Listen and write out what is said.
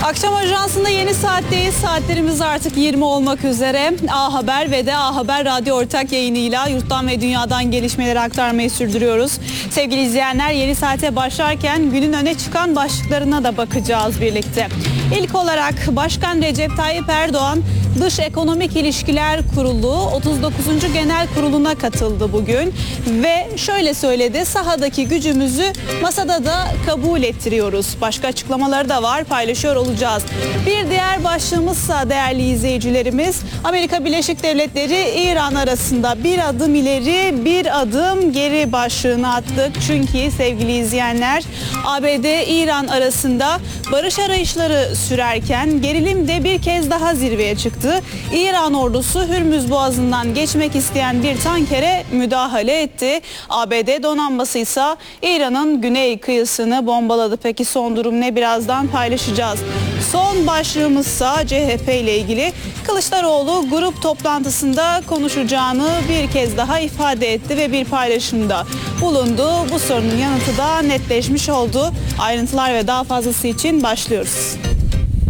Akşam Ajansı'nda yeni saatteyiz. Saatlerimiz artık 20 olmak üzere. A Haber ve de A Haber Radyo ortak yayınıyla yurttan ve dünyadan gelişmeleri aktarmayı sürdürüyoruz. Sevgili izleyenler, yeni saate başlarken günün öne çıkan başlıklarına da bakacağız birlikte. İlk olarak Başkan Recep Tayyip Erdoğan Dış Ekonomik İlişkiler Kurulu 39. Genel Kurulu'na katıldı bugün ve şöyle söyledi: sahadaki gücümüzü masada da kabul ettiriyoruz. Başka açıklamaları da var, paylaşıyor olacağız. Bir diğer başlığımızsa değerli izleyicilerimiz, Amerika Birleşik Devletleri İran arasında bir adım ileri bir adım geri başlığını attık. Çünkü sevgili izleyenler, ABD-İran arasında barış arayışları sürerken gerilim de bir kez daha zirveye çıktı. İran ordusu Hürmüz Boğazı'ndan geçmek isteyen bir tankere müdahale etti. ABD donanması ise İran'ın güney kıyısını bombaladı. Peki son durum ne? Birazdan paylaşacağız. Son başlığımızsa CHP ile ilgili. Kılıçdaroğlu grup toplantısında konuşacağını bir kez daha ifade etti ve bir paylaşımda bulundu. Bu sorunun yanıtı da netleşmiş oldu. Ayrıntılar ve daha fazlası için başlıyoruz.